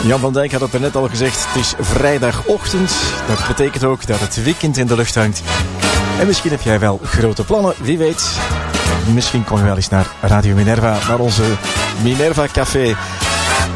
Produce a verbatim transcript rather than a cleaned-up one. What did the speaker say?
Jan van Dijk had het net al gezegd, het is vrijdagochtend. Dat betekent ook dat het weekend in de lucht hangt. En misschien heb jij wel grote plannen, wie weet. Misschien kom je wel eens naar Radio Minerva, naar onze Minerva Café.